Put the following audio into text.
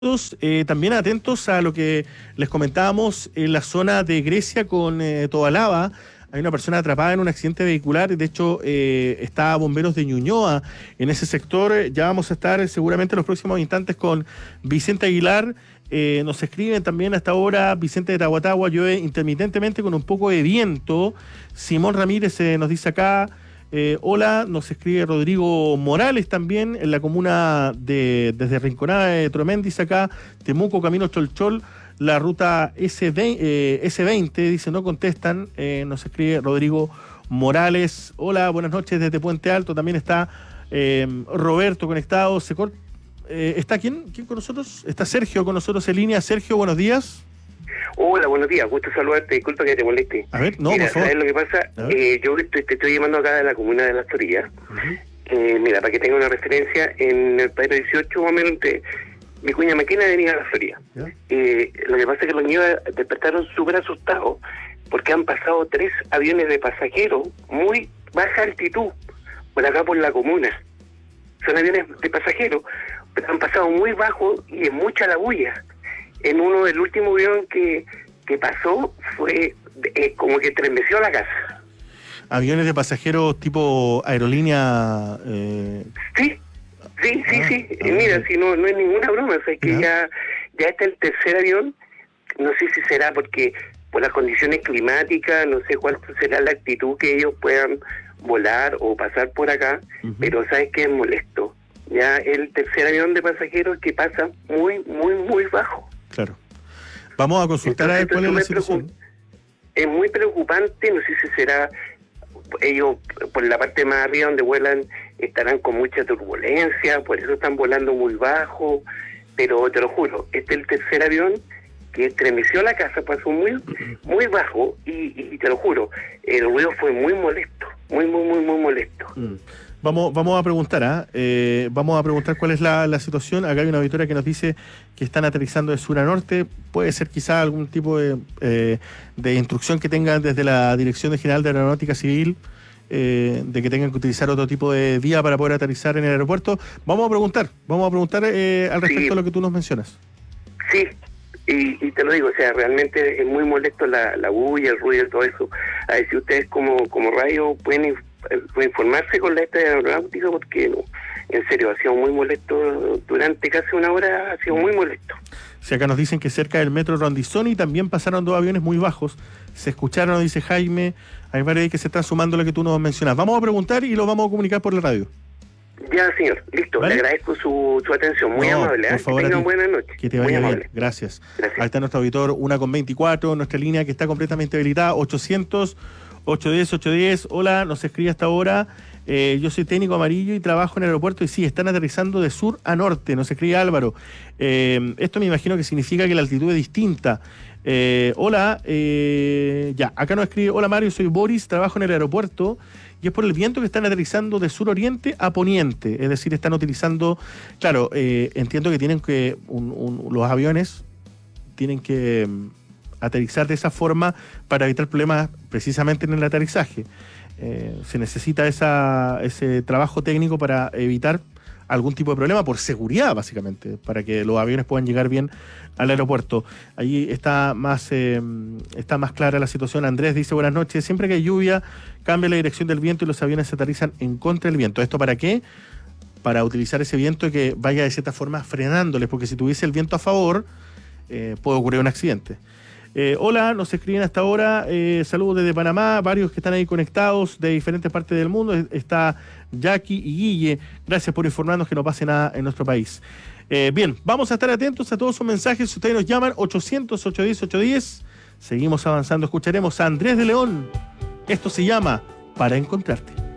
También atentos a lo que les comentábamos en la zona de Grecia con Tobalaba. Hay una persona atrapada en un accidente vehicular. De hecho, está Bomberos de Ñuñoa en ese sector. Ya vamos a estar seguramente en los próximos instantes con Vicente Aguilar. Nos escriben también hasta ahora Vicente de Tahuatahua. Llueve intermitentemente con un poco de viento. Simón Ramírez nos dice acá. Hola, nos escribe Rodrigo Morales también en la comuna desde Rinconada de Troméndez acá, Temuco, Camino Cholchol, la ruta S20, dice, no contestan, nos escribe Rodrigo Morales. Hola, buenas noches desde Puente Alto, también está Roberto conectado. ¿Está quién con nosotros? Está Sergio con nosotros en línea. Sergio, buenos días. Hola, buenos días, gusto saludarte, disculpa que te moleste. A ver, no, mira, por favor. ¿sabes lo que pasa? Yo te estoy llamando acá de la comuna de Las Torillas. Mira, para que tenga una referencia, en el Padre 18, más o menos, entre Vicuña Maquena y Avenida Las Torillas. Lo que pasa es que los niños despertaron súper asustados, porque han pasado 3 aviones de pasajeros, muy baja altitud, por acá por la comuna. Son aviones de pasajeros, pero han pasado muy bajo y es mucha la bulla. En uno del último avión que pasó fue como que estremeció la casa. ¿Aviones de pasajeros tipo aerolínea? Sí. Mira, si no es ninguna broma, o sea, que ya está el tercer avión. No sé si será porque por las condiciones climáticas, no sé cuál será la actitud que ellos puedan volar o pasar por acá, pero sabes que es molesto. Ya el tercer avión de pasajeros que pasa muy bajo. Claro. Vamos a consultar. Entonces, a ver cuál es la situación. Es muy preocupante, no sé si será ellos por la parte más arriba donde vuelan estarán con mucha turbulencia, por eso están volando muy bajo, pero te lo juro, este es el tercer avión que estremeció la casa, pasó muy bajo y te lo juro, el ruido fue muy molesto, muy molesto. Vamos a preguntar, vamos a preguntar cuál es la situación. Acá hay una auditoría que nos dice que están aterrizando de sur a norte. Puede ser quizá algún tipo de instrucción que tengan desde la Dirección General de Aeronáutica Civil, de que tengan que utilizar otro tipo de vía para poder aterrizar en el aeropuerto. Vamos a preguntar al respecto de lo que tú nos mencionas. Sí, y te lo digo, o sea, realmente es muy molesto la bulla, el ruido y todo eso. A ver si ustedes como radio pueden informarse con la aeronáutica, porque no, en serio, ha sido muy molesto durante casi una hora, ha sido muy molesto. Si acá nos dicen que cerca del metro Rondizoni también pasaron 2 aviones muy bajos, se escucharon, dice Jaime, hay varios que se están sumando a lo que tú nos mencionas. Vamos a preguntar y lo vamos a comunicar por la radio. Ya, señor, listo, ¿vale? Le agradezco su atención, muy amable. Por favor, que tengan buenas noches. Que te vaya bien, gracias. Ahí está nuestro auditor 1:24, nuestra línea que está completamente habilitada, 800-810-810. Hola, nos escribe hasta ahora. Yo soy técnico amarillo y trabajo en el aeropuerto y sí, están aterrizando de sur a norte, nos escribe Álvaro. Esto me imagino que significa que la altitud es distinta. Hola, acá nos escribe, hola Mario, soy Boris, trabajo en el aeropuerto y es por el viento que están aterrizando de sur oriente a poniente, es decir, están utilizando, claro, entiendo que tienen que, los aviones tienen que aterrizar de esa forma para evitar problemas precisamente en el aterrizaje. Se necesita ese trabajo técnico para evitar algún tipo de problema por seguridad, básicamente, para que los aviones puedan llegar bien al aeropuerto. Ahí está más clara la situación. Andrés dice, buenas noches, siempre que hay lluvia cambia la dirección del viento y los aviones se aterrizan en contra del viento. ¿Esto para qué? Para utilizar ese viento y que vaya de cierta forma frenándoles, porque si tuviese el viento a favor, puede ocurrir un accidente. Hola, nos escriben hasta ahora, saludos desde Panamá, varios que están ahí conectados de diferentes partes del mundo, está Jackie y Guille, gracias por informarnos que no pase nada en nuestro país. Bien, vamos a estar atentos a todos sus mensajes, si ustedes nos llaman 800-810-810, seguimos avanzando, escucharemos a Andrés de León, esto se llama Para Encontrarte.